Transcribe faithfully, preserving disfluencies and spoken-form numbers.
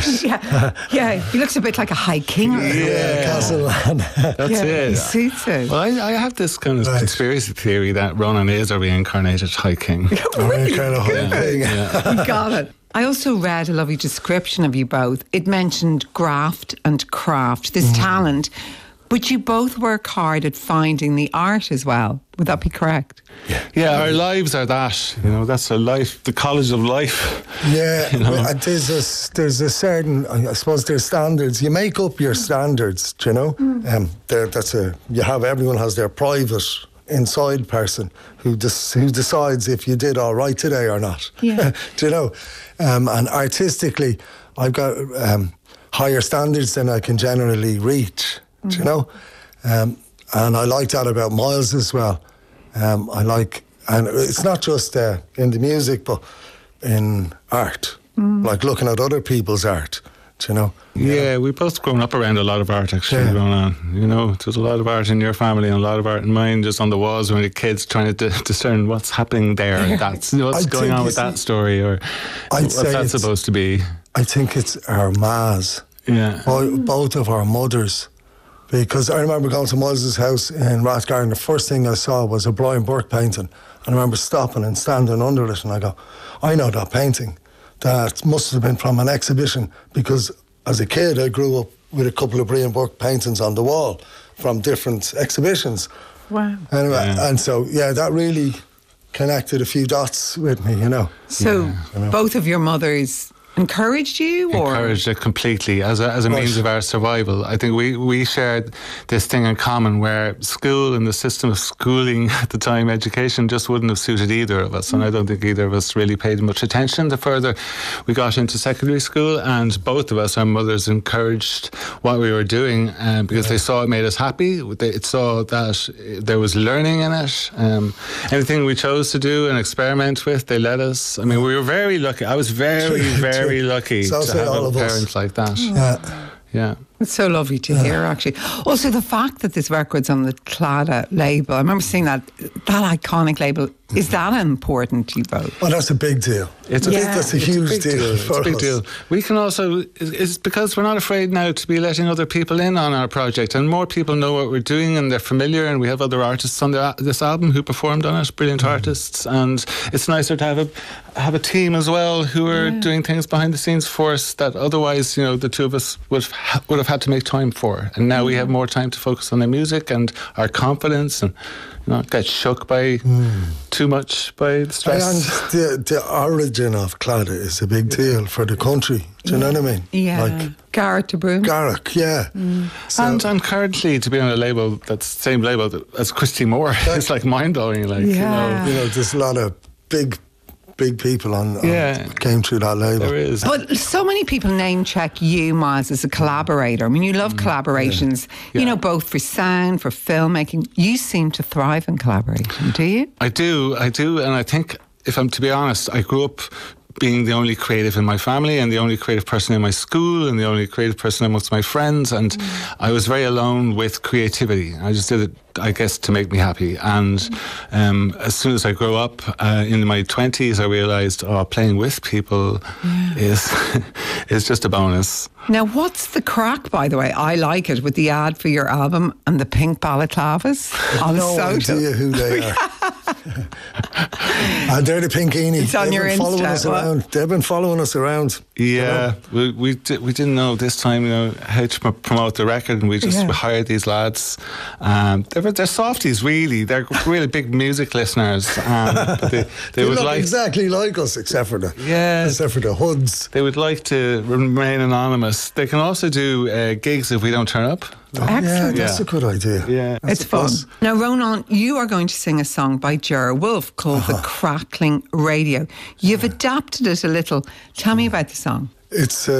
that. yeah, yeah. He looks a bit like a high king. Yeah, yeah, Castellan. That's yeah, it. He suits it. Well, I, I have this kind of Right. conspiracy theory that Ronan is a reincarnated High King. Really? Kind of Good. thing. Yeah. You got it. I also read a lovely description of you both. It mentioned graft and craft, this talent, but you both work hard at finding the art as well. Would that be correct? Yeah, our lives are that. You know, that's our life, the college of life. Yeah, You know? well, there's a there's a certain, I suppose there's standards. You make up your standards, do you know. Um, there, that's a you have everyone has their private inside person who des- who decides if you did all right today or not. Yeah. Do you know? Um, and artistically, I've got um, higher standards than I can generally reach. Do you know? Um, and I like that about Miles as well. Um, I like, and it's not just uh, in the music, but in art, like looking at other people's art. Do you know? Yeah, we've both grown up around a lot of art, actually, Yeah. Ronan. You know, there's a lot of art in your family and a lot of art in mine, just on the walls when the kids trying to d- discern what's happening there. That's what's I going think on you with that see- story, or I'd what's say that it's- supposed to be. I think it's our mas, Yeah. bo- both of our mothers. Because I remember going to Miles' house in Rathgarden, the first thing I saw was a Brian Burke painting. And I remember stopping and standing under it, and I go, I know that painting. That must have been from an exhibition, because as a kid I grew up with a couple of Brian Burke paintings on the wall from different exhibitions. Wow. Anyway, Yeah. and so, yeah, that really connected a few dots with me, you know. So both of your mothers encouraged you, or Encouraged it completely as a, as a Right. means of our survival. I think we, we shared this thing in common where school and the system of schooling at the time, education, just wouldn't have suited either of us. And I don't think either of us really paid much attention the further we got into secondary school. And both of us, our mothers, encouraged what we were doing um, because they saw it made us happy. They saw that there was learning in it. Um, anything we chose to do and experiment with, they let us. I mean, we were very lucky. I was very, very very lucky So to say have all a of us. parent like that. Yeah. Yeah. it's so lovely to hear, actually. Also, the fact that this record's on the Claddagh label, I remember seeing that, that iconic label. Is that important to you both? Well, that's a big deal. It's a I big- think that's a It's a huge big deal. deal. It's for a big us. deal. We can also, it's it's because we're not afraid now to be letting other people in on our project, and more people know what we're doing and they're familiar, and we have other artists on the, this album who performed on it, brilliant artists, and it's nicer to have a have a team as well who are Yeah. doing things behind the scenes for us that otherwise, you know, the two of us would have, would have had to make time for, and now we have more time to focus on the music and our confidence and not get shook by too much by the stress. And the, the origin of Claddagh is a big deal for the country. Do you know what I mean? Yeah. Like Garrett de Broom. Garrick, yeah. So, And, and currently to be on a label that's the same label that- as Christy Moore, it's like mind blowing. Like, Yeah. you know, you know, there's a lot of big, big people on, on Yeah. came through that label. there is. But so many people name check you, Miles, as a collaborator. I mean, you love collaborations, you Yeah. know, both for sound, for filmmaking. You seem to thrive in collaboration, do you? I do, I do, and I think, if I'm to be honest, I grew up being the only creative in my family and the only creative person in my school and the only creative person amongst my friends, and I was very alone with creativity. I just did it, I guess, to make me happy. And um, as soon as I grew up uh, in my twenties, I realised, oh, playing with people is is just a bonus. Now, what's the crack, by the way? I like it, with the ad for your album and the pink balaclavas on No social. idea who they are. And they're the Pinkini. It's on They've your been following Insta, us what? around. They've been following us around. Yeah, we we, di- we didn't know this time, you know, how to pr- promote the record, and we just Yeah. hired these lads. Um, they're they're softies, really. They're really big music listeners. Um, but they they, They would look like exactly like us, except for the Yeah. except for the hoods. they would like to remain anonymous. They can also do uh, gigs if we don't turn up. Excellent. Yeah, that's Yeah. a good idea. Yeah. That's It's a fun. plus. Now, Ronan, you are going to sing a song by Ger Wolf called The Crackling Radio. You've adapted it a little. Tell me about the song. It's uh,